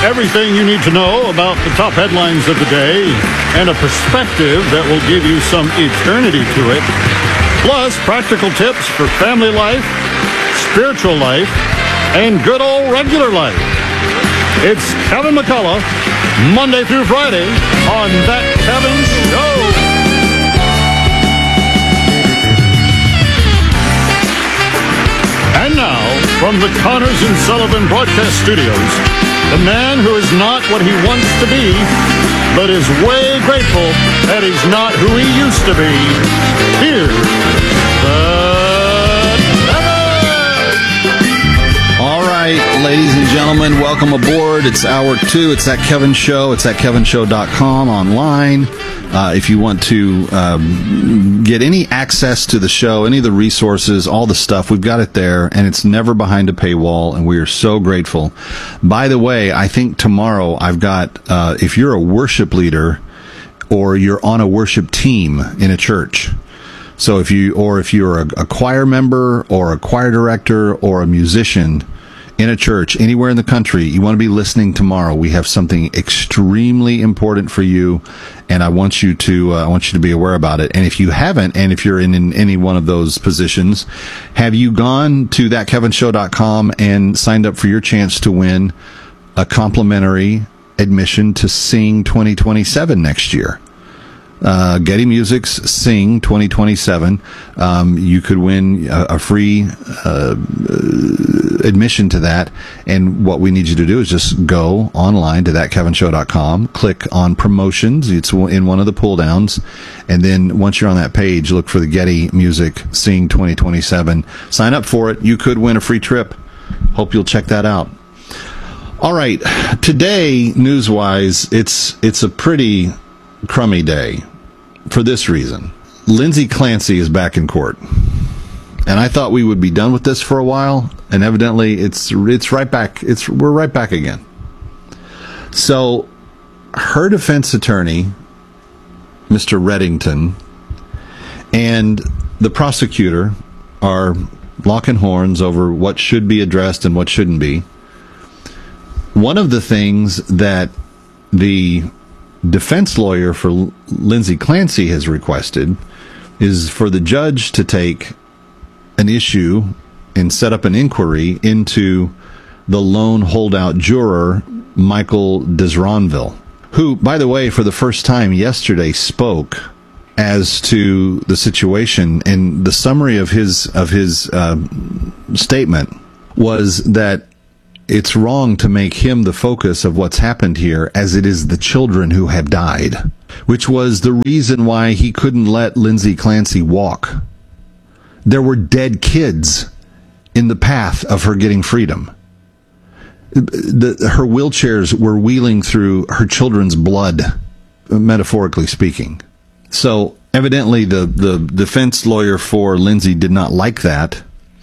Everything you need to know about the top headlines of the day and a perspective that will give you some eternity to it. Plus, practical tips for family life, spiritual life, and good old regular life. It's Kevin McCullough, Monday through Friday on That Kevin Show. And now, from the Connors and Sullivan Broadcast Studios, the man who is not what he wants to be, but is way grateful that he's not who he used to be. Here's the Kevin! All right, ladies and gentlemen, welcome aboard. It's hour 2. It's That Kevin Show. It's at kevinshow.com online. If you want to get any access to the show, any of the resources, all the stuff, we've got it there, and it's never behind a paywall, and we are so grateful. By the way, I think tomorrow I've got, if you're a worship leader or you're on a worship team in a church, so if you're a choir member or a choir director or a musician in a church anywhere in the country, you want to be listening tomorrow. We have something extremely important for you, and I want you to be aware about it. And if you haven't, and if you're in any one of those positions, have you gone to thatkevinshow.com and signed up for your chance to win a complimentary admission to Sing 2027 next year? Getty Music's Sing 2027. You could win a free admission to that, and what we need you to do is just go online to thatkevinshow.com, click on promotions. It's in one of the pull downs, and then once you're on that page, look for the Getty Music Sing 2027. Sign up for it. You could win a free trip. Hope you'll check that out. All right, today, news-wise, it's a pretty crummy day for this reason. Lindsay Clancy is back in court, and I thought we would be done with this for a while, and evidently it's right back. We're right back again. So her defense attorney, Mr. Reddington, and the prosecutor are locking horns over what should be addressed and what shouldn't be. One of the things that the defense lawyer for Lindsay Clancy has requested is for the judge to take an issue and set up an inquiry into the lone holdout juror, Michael Desronville, who, by the way, for the first time yesterday spoke as to the situation, and the summary of his statement was that it's wrong to make him the focus of what's happened here, as it is the children who have died, which was the reason why he couldn't let Lindsay Clancy walk. There were dead kids in the path of her getting freedom. Her wheelchairs were wheeling through her children's blood, metaphorically speaking. So evidently the defense lawyer for Lindsay did not like that.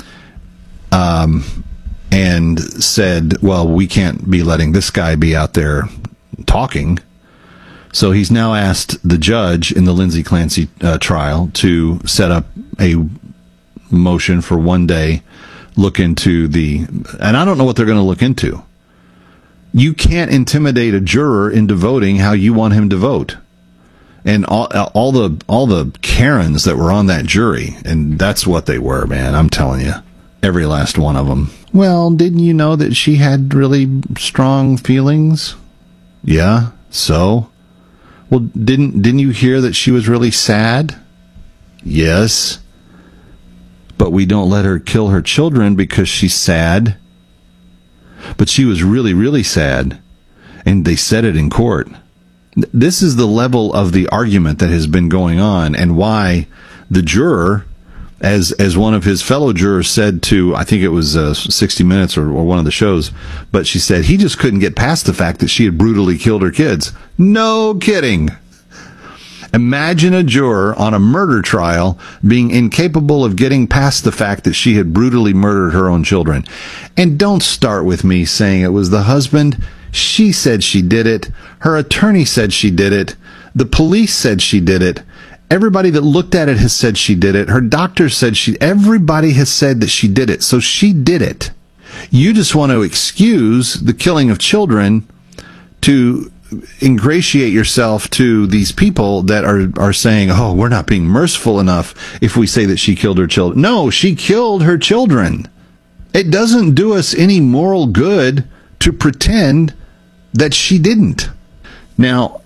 And said, well, we can't be letting this guy be out there talking. So he's now asked the judge in the Lindsay Clancy trial to set up a motion for one day, look into and I don't know what they're going to look into. You can't intimidate a juror into voting how you want him to vote. And all the Karens that were on that jury, and that's what they were, man, I'm telling you. Every last one of them. Well, didn't you know that she had really strong feelings? Yeah, so? Well, didn't you hear that she was really sad? Yes. But we don't let her kill her children because she's sad. But she was really, really sad. And they said it in court. This is the level of the argument that has been going on, and why the juror, as one of his fellow jurors said to, I think it was 60 Minutes or one of the shows, but she said he just couldn't get past the fact that she had brutally killed her kids. No kidding. Imagine a juror on a murder trial being incapable of getting past the fact that she had brutally murdered her own children. And don't start with me saying it was the husband. She said she did it. Her attorney said she did it. The police said she did it. Everybody that looked at it has said she did it. Her doctor said everybody has said that she did it. So she did it. You just want to excuse the killing of children to ingratiate yourself to these people that are saying, oh, we're not being merciful enough if we say that she killed her children. No, she killed her children. It doesn't do us any moral good to pretend that she didn't. Now,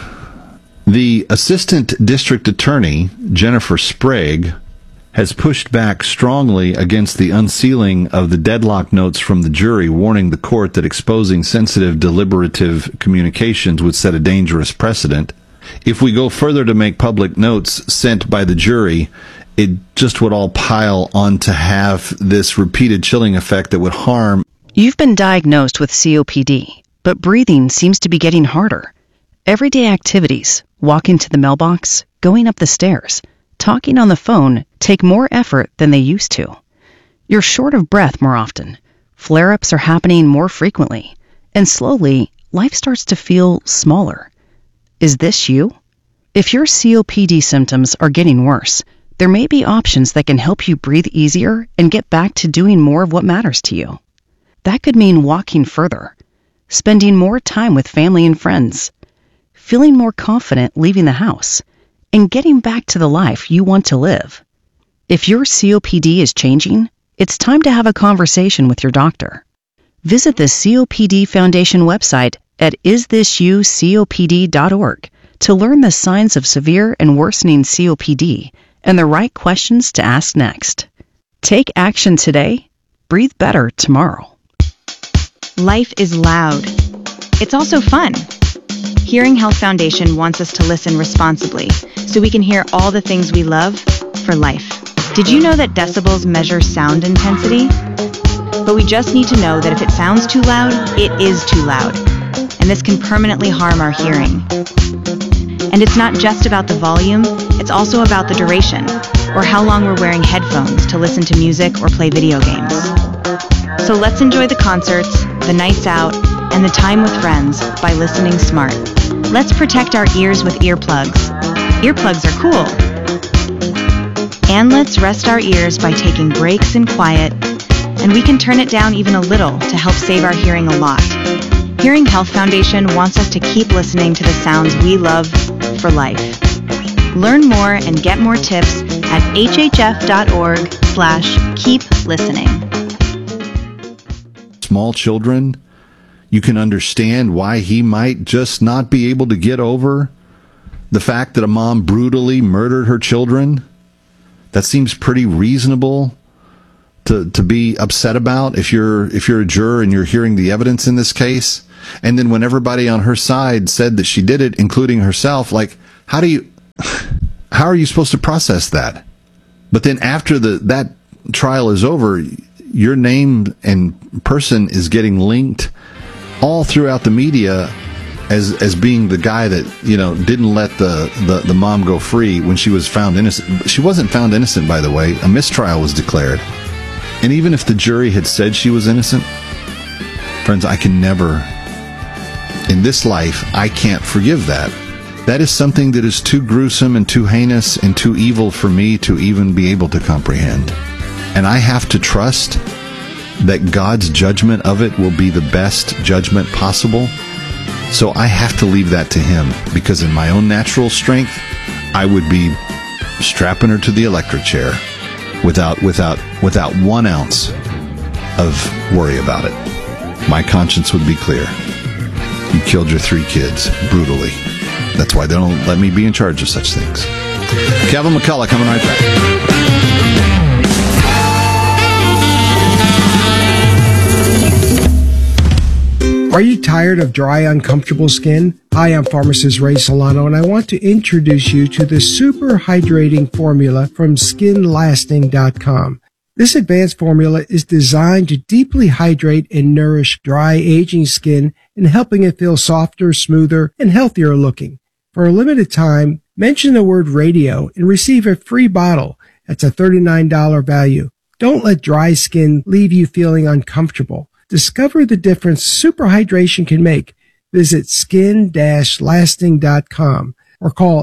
the assistant district attorney, Jennifer Sprague, has pushed back strongly against the unsealing of the deadlock notes from the jury, warning the court that exposing sensitive, deliberative communications would set a dangerous precedent. If we go further to make public notes sent by the jury, it just would all pile on to have this repeated chilling effect that would harm. You've been diagnosed with COPD, but breathing seems to be getting harder. Everyday activities, walking to the mailbox, going up the stairs, talking on the phone take more effort than they used to. You're short of breath more often. Flare-ups are happening more frequently. And slowly, life starts to feel smaller. Is this you? If your COPD symptoms are getting worse, there may be options that can help you breathe easier and get back to doing more of what matters to you. That could mean walking further, spending more time with family and friends, feeling more confident leaving the house, and getting back to the life you want to live. If your COPD is changing, it's time to have a conversation with your doctor. Visit the COPD Foundation website at isthisyoucopd.org to learn the signs of severe and worsening COPD and the right questions to ask next. Take action today. Breathe better tomorrow. Life is loud. It's also fun. Hearing Health Foundation wants us to listen responsibly so we can hear all the things we love for life. Did you know that decibels measure sound intensity? But we just need to know that if it sounds too loud, it is too loud. And this can permanently harm our hearing. And it's not just about the volume, it's also about the duration, or how long we're wearing headphones to listen to music or play video games. So let's enjoy the concerts, the nights out, and the time with friends by listening smart. Let's protect our ears with earplugs. Earplugs are cool. And let's rest our ears by taking breaks in quiet, and we can turn it down even a little to help save our hearing a lot. Hearing Health Foundation wants us to keep listening to the sounds we love for life. Learn more and get more tips at hhf.org/keep listening. Small children, you can understand why he might just not be able to get over the fact that a mom brutally murdered her children. That seems pretty reasonable to be upset about if you're a juror and you're hearing the evidence in this case. And then when everybody on her side said that she did it, including herself, like, how are you supposed to process that? But then after that trial is over, your name and person is getting linked all throughout the media as being the guy that, didn't let the mom go free when she was found innocent. She wasn't found innocent, by the way. A mistrial was declared. And even if the jury had said she was innocent, friends, I can never, in this life, I can't forgive that. That is something that is too gruesome and too heinous and too evil for me to even be able to comprehend. And I have to trust that God's judgment of it will be the best judgment possible. So I have to leave that to Him, because in my own natural strength, I would be strapping her to the electric chair without 1 ounce of worry about it. My conscience would be clear. You killed your 3 kids brutally. That's why they don't let me be in charge of such things. Kevin McCullough coming right back. Are you tired of dry, uncomfortable skin? Hi, I'm pharmacist Ray Solano, and I want to introduce you to the Super Hydrating Formula from SkinLasting.com. This advanced formula is designed to deeply hydrate and nourish dry, aging skin and helping it feel softer, smoother, and healthier looking. For a limited time, mention the word radio and receive a free bottle. That's a $39 value. Don't let dry skin leave you feeling uncomfortable. Discover the difference super hydration can make. Visit skin-lasting.com or call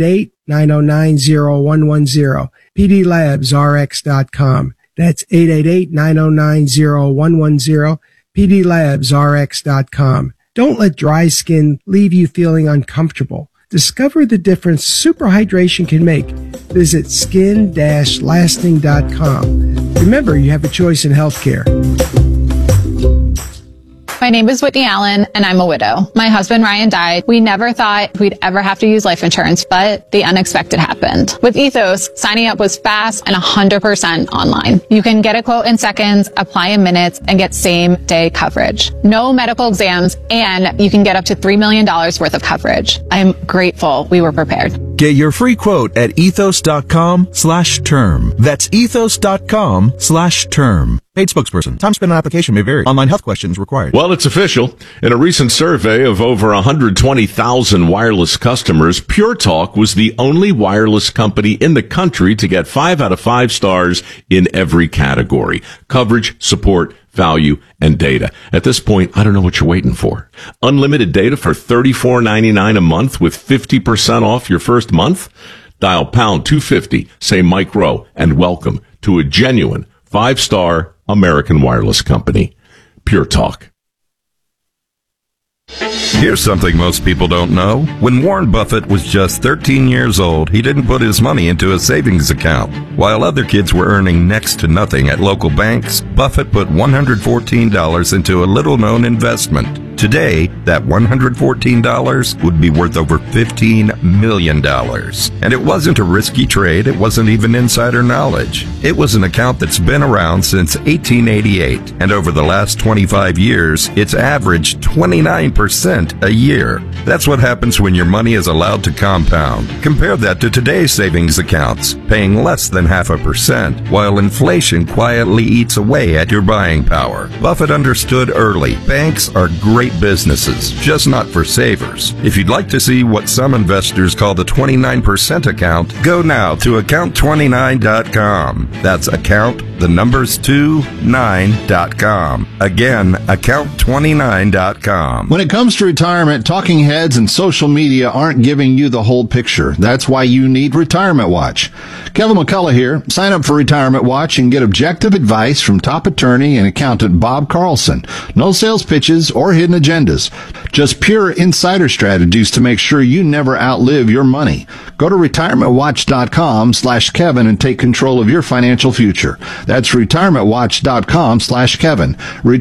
888-909-0110, pdlabsrx.com. That's 888-909-0110, pdlabsrx.com. Don't let dry skin leave you feeling uncomfortable. Discover the difference super hydration can make. Visit skin-lasting.com. Remember, you have a choice in healthcare. My name is Whitney Allen, and I'm a widow. My husband, Ryan, died. We never thought we'd ever have to use life insurance, but the unexpected happened. With Ethos, signing up was fast and 100% online. You can get a quote in seconds, apply in minutes, and get same-day coverage. No medical exams, and you can get up to $3 million worth of coverage. I'm grateful we were prepared. Get your free quote at ethos.com/term. That's ethos.com/term. Paid spokesperson. Time spent on application may vary. Online health questions required. Well, it's official. In a recent survey of over 120,000 wireless customers, Pure Talk was the only wireless company in the country to get 5 out of 5 stars in every category: coverage, support, value, and data. At this point, I don't know what you're waiting for. Unlimited data for $34.99 a month with 50% off your first month? Dial pound 250, say Mike Rowe, and welcome to a genuine 5-star American wireless company. Pure Talk. Here's something most people don't know. When Warren Buffett was just 13 years old, he didn't put his money into a savings account. While other kids were earning next to nothing at local banks, Buffett put $114 into a little-known investment. Today, that $114 would be worth over $15 million. And it wasn't a risky trade. It wasn't even insider knowledge. It was an account that's been around since 1888. And over the last 25 years, it's averaged 29% a year. That's what happens when your money is allowed to compound. Compare that to today's savings accounts, paying less than 0.5%, while inflation quietly eats away at your buying power. Buffett understood early. Banks are great businesses, just not for savers. If you'd like to see what some investors call the 29% account, go now to account29.com. That's account, the numbers 29.com. Again, account29.com. When it comes to retirement, talking heads and social media aren't giving you the whole picture. That's why you need Retirement Watch. Kevin McCullough here. Sign up for Retirement Watch and get objective advice from top attorney and accountant Bob Carlson. No sales pitches or hidden agendas. Just pure insider strategies to make sure you never outlive your money. Go to retirementwatch.com/Kevin and take control of your financial future. That's retirementwatch.com/Kevin.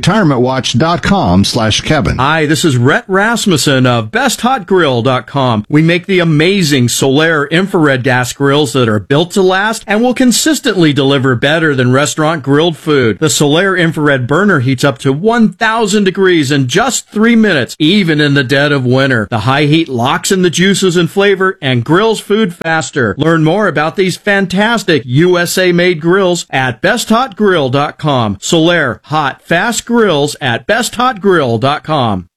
retirementwatch.com/Kevin. Hi, this is Rhett Rasmussen of BestHotGrill.com. We make the amazing Solaire infrared gas grills that are built to last and will consistently deliver better than restaurant grilled food. The Solaire infrared burner heats up to 1,000 degrees in just 3 minutes, even in the dead of winter. The high heat locks in the juices and flavor and grills food faster. Learn more about these fantastic USA-made grills at BestHotGrill.com. Solaire, hot, fast grills at BestHotGrill.com.